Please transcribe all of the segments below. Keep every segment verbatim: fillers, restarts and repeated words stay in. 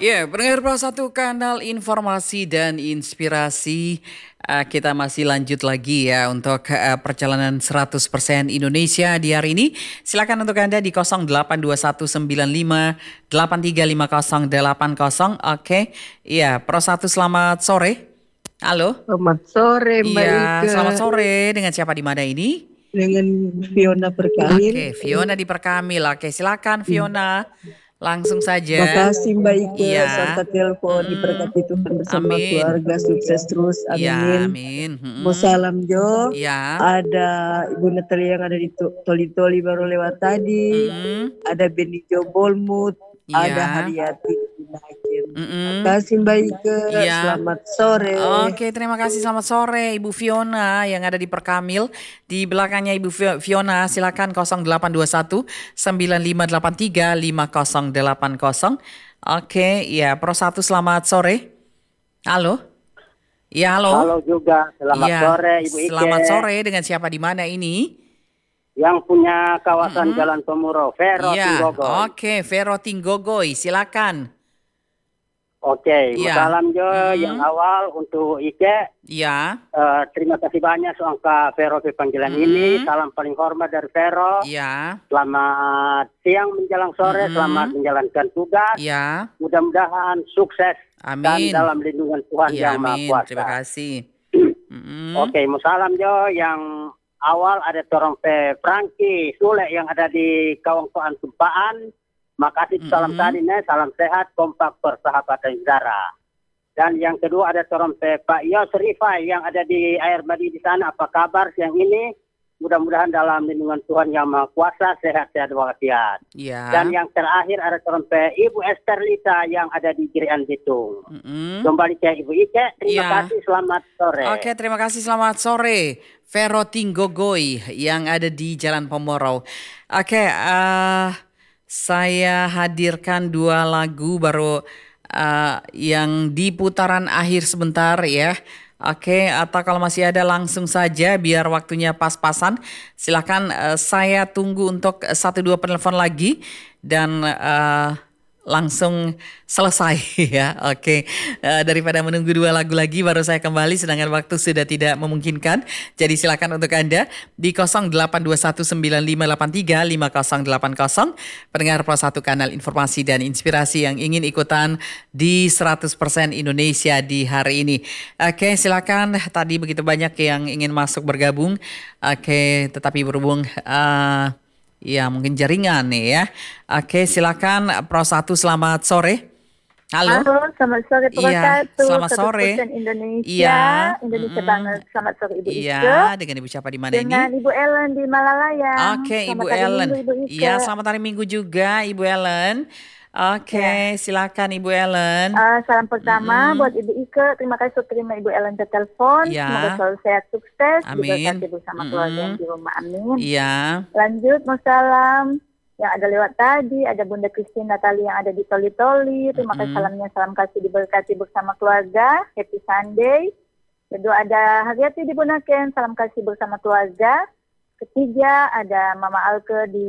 Ya, pendengar Pro satu kanal informasi dan inspirasi. Eh, kita masih lanjut lagi ya untuk eh, perjalanan seratus persen Indonesia di hari ini. Silakan untuk Anda di nol delapan dua satu sembilan lima delapan tiga lima nol delapan nol. Oke. Iya, Pro satu selamat sore. Halo. Selamat sore Mbak Iya, Ike, selamat sore. Dengan siapa di mana ini? dengan Fiona Perkamil. Oke, Fiona di Perkamil. Oke, silakan Fiona. Langsung saja. Makasih Mbak Ike, Iya. sangka telepon, Mm-mm. diberkati Tuhan bersama Amin. keluarga, sukses terus, Iya, amin. amin. Mau Mm-mm. salam Jo, Iya. ada Ibu Natalia yang ada di To- Toli-Toli baru lewat tadi, Mm-mm. ada Beni Jo Bolmut, ada Iya. Haryati di Nakin. Mm-mm. Makasih Mbak Ike, Iya. selamat sore. Oke, terima kasih. Selamat sore Ibu Fiona yang ada di Perkamil. Di belakangnya Ibu Fi- Fiona, silakan nol delapan dua satu sembilan lima delapan tiga lima nol delapan nol. Oke, ya Pro satu selamat sore. Halo. Ya, halo. Halo juga, selamat Iya, sore Ibu Ike. selamat sore. Dengan siapa di mana ini? Yang punya kawasan Mm-mm. Jalan Pemuro, Vero Iya, Tinggogoy. oke, Vero Tinggogoy, silakan. Oke, Iya. salam Jo Mm-mm. yang awal untuk Ike. Iya, Eh, terima kasih banyak soal ke Vero di panggilan Mm-mm. ini. Salam paling hormat dari Vero. iya, Selamat siang menjelang sore, Mm-mm. selamat menjalankan tugas. iya. Mudah-mudahan sukses dan Amin. dalam lindungan Tuhan Iya, yang Maha amin. Kuasa. Terima kasih. Mm-mm. Oke, mau salam Jo yang awal ada torong pe Franky Sule yang ada di Kawangkoan Tumpaan. Makasih salam Mm-mm. tadi nih, salam sehat, kompak persahabatan saudara. Dan yang kedua ada torong pe Pak Yos Rifai yang ada di Air Madi di sana. Apa kabar siang ini? Mudah-mudahan dalam lindungan Tuhan yang Maha Kuasa, sehat-sehat walafiat. Iya. Dan yang terakhir ada torong pe Ibu Esther Lita yang ada di Girian Bitung. Mm-mm. Kembali ke Ibu Ike, terima Iya. kasih, selamat sore. Oke, terima kasih. Selamat sore. Vero Tinggogoy yang ada di Jalan Pomorau. Oke, eh saya hadirkan dua lagu baru eh, yang di putaran akhir sebentar ya. Oke, atau kalau masih ada langsung saja biar waktunya pas-pasan. Silakan eh, saya tunggu untuk satu dua penelpon lagi dan eh, langsung selesai ya. Oke, Eh, daripada menunggu dua lagu lagi baru saya kembali sedangkan waktu sudah tidak memungkinkan. Jadi silakan untuk Anda di nol delapan dua satu sembilan lima delapan tiga lima nol delapan nol. Pendengar Pro satu kanal informasi dan inspirasi yang ingin ikutan di seratus persen Indonesia di hari ini. Oke, silakan. Tadi begitu banyak yang ingin masuk bergabung. Oke, tetapi berhubung eh, ya mungkin jaringan nih ya. Oke, silakan Pro satu selamat sore. Halo. Halo, selamat sore Pro Iya, satu. selamat sore. seratus persen Indonesia. Iya, Indonesia mm-mm. banget. Selamat sore Ibu Iya, Ike. dengan Ibu siapa di mana Dengan ini? Ibu Ellen di Malalayang. Oke, Selamat Ibu hari Ellen. Minggu, Ibu Ike. Iya, selamat hari Minggu juga Ibu Ellen. Oke, Ya. silakan Ibu Ellen. Eh, salam pertama Mm-mm. buat Ibu Ike. Terima kasih sudah terima Ibu Ellen ke telepon. Iya. Semoga selalu sehat, sukses. Amin. Diberkati bersama keluarga Mm-mm. yang di rumah. Amin. Iya. Lanjut, mau salam yang ada lewat tadi, ada Bunda Christine Natali yang ada di Toli-Toli. Terima kasih Mm-mm. salamnya, salam kasih diberkati bersama keluarga. Happy Sunday. Kedua ada Haryati di Bunaken, salam kasih bersama keluarga. Ketiga ada Mama Alke di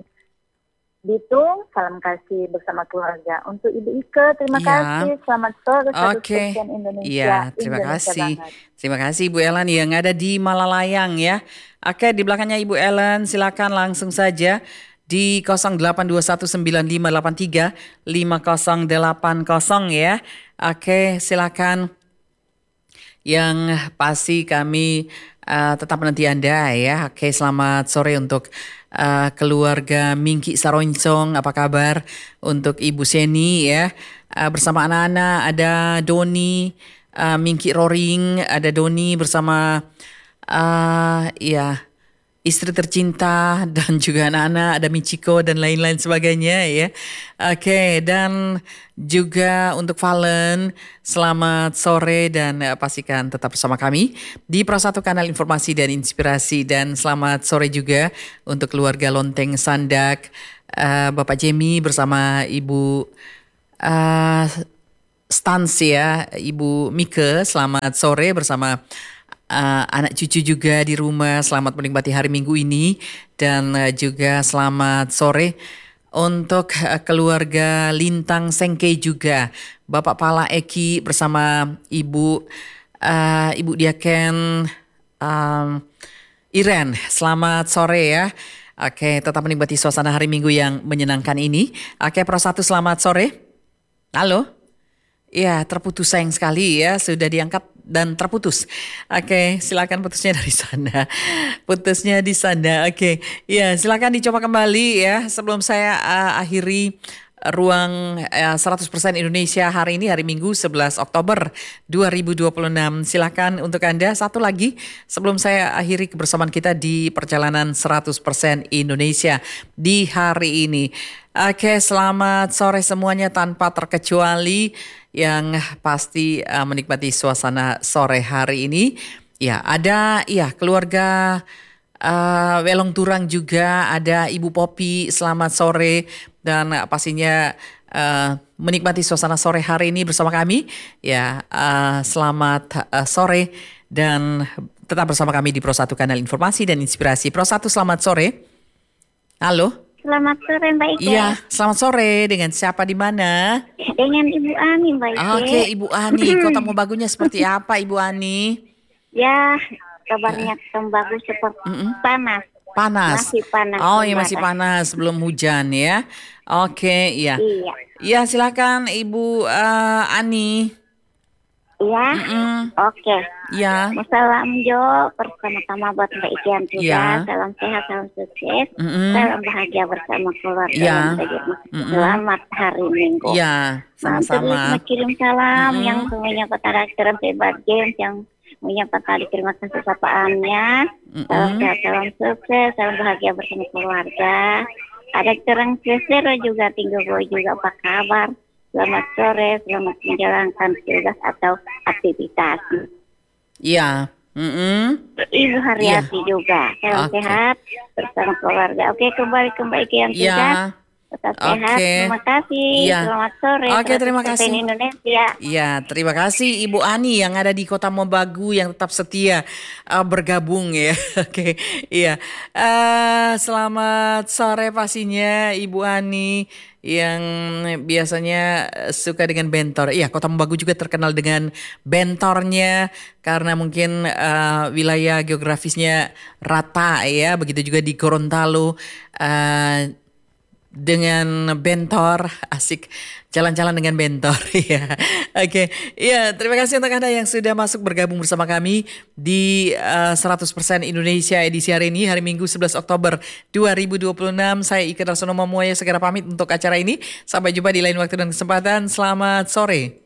Bitung, salam kasih bersama keluarga. Untuk Ibu Ike, terima Iya. kasih. Selamat sore, seratus Oke. persen Indonesia. Iya, terima Indonesia kasih. banget. Terima kasih Ibu Ellen yang ada di Malalayang ya. Oke, di belakangnya Ibu Ellen silakan langsung saja di nol delapan dua satu sembilan lima delapan tiga lima nol delapan nol ya. Oke, silakan. Yang pasti kami uh, tetap menanti Anda ya. Oke, selamat sore untuk uh, keluarga Mingki Saroncong. Apa kabar? Untuk Ibu Seni ya. Uh, bersama anak-anak ada Doni, uh, Mingki Roring, ada Doni bersama uh, ya istri tercinta dan juga anak-anak, ada Michiko dan lain-lain sebagainya ya. Oke, dan juga untuk Valen, selamat sore dan eh, pastikan tetap bersama kami di Pro satu kanal informasi dan inspirasi, dan selamat sore juga untuk keluarga Lonteng Sandak, eh, Bapak Jemi bersama Ibu eh, Stans ya, Ibu Mike, selamat sore bersama uh, anak cucu juga di rumah. Selamat menikmati hari Minggu ini dan uh, juga selamat sore Untuk uh, keluarga Lintang Sengke juga, Bapak Pala Eki bersama Ibu uh, Ibu Diaken um, Iren. Selamat sore ya. Oke, tetap menikmati suasana hari Minggu yang menyenangkan ini. Oke, Pro satu selamat sore. Halo. Ya, terputus sayang sekali ya, sudah diangkat dan terputus. Oke, silakan putusnya dari sana. Putusnya di sana. Oke. Ya, silakan dicoba kembali ya sebelum saya uh, akhiri ruang uh, seratus persen Indonesia hari ini, hari Minggu sebelas Oktober dua ribu dua puluh enam. Silakan untuk Anda satu lagi sebelum saya akhiri kebersamaan kita di perjalanan seratus persen Indonesia di hari ini. Oke, selamat sore semuanya tanpa terkecuali yang pasti uh, menikmati suasana sore hari ini. Ya, ada ya keluarga uh, Welong Turang juga, ada Ibu Popi, selamat sore dan uh, pastinya uh, menikmati suasana sore hari ini bersama kami. Ya, uh, selamat uh, sore dan tetap bersama kami di Pro satu Kanal Informasi dan Inspirasi. Pro satu selamat sore. Halo. Selamat sore Mbak Ike. Iya, selamat sore. Dengan siapa di mana? Dengan Ibu Ani Mbak Ike. Oke, Ibu Ani. Kota Mobagunya seperti apa Ibu Ani? Ya, kabarnya Tembagu seperti Mm-mm. panas. Panas. Masih panas. Oh iya Mbak. masih panas belum hujan ya. Oke, iya. Iya. Iya silakan Ibu eh, Ani. Iya. Mm-mm. Oke. Iya. Salam Jo pertama-tama buat Mbak Ikian juga. Iya. Salam sehat, salam sukses. Mm-mm. Salam bahagia bersama keluarga. Iya. yang terima. Mm-mm. Selamat hari Minggu. Iya, Nah, terus sama-sama. mau kirim salam Mm-mm. yang semuanya kepada Akhiran Hebat Games yang punya tadi terima kasih sapaannya. Salam Mm-mm. sehat, salam sukses, salam bahagia bersama keluarga. Ada terang Cesero juga, Tinggal Boy juga, apa kabar? Selamat sore, selamat menjalankan tugas atau aktivitas. Iya. Mm-mm. Ibu Haryati juga, salam Oke. sehat bersama keluarga. Oke, kembali ke Mbak Ike yang Iya. tugas. Tetap sehat, Oke. terima kasih. Iya. Selamat sore. Oke, terima seratus persen kasih. Indonesia. Iya, terima kasih Ibu Ani yang ada di Kota Mobagu yang tetap setia uh, bergabung ya. Oke, iya. Uh, selamat sore pastinya Ibu Ani yang biasanya suka dengan bentor. Iya, Kota Mobagu juga terkenal dengan bentornya karena mungkin uh, wilayah geografisnya rata ya. Begitu juga di Gorontalo. Uh, dengan bentor, asik jalan-jalan dengan bentor ya. Oke, ya terima kasih untuk Anda yang sudah masuk bergabung bersama kami di uh, seratus persen Indonesia edisi hari ini, hari Minggu sebelas Oktober dua ribu dua puluh enam. Saya Ike Darsono Momoya segera pamit untuk acara ini. Sampai jumpa di lain waktu dan kesempatan. Selamat sore.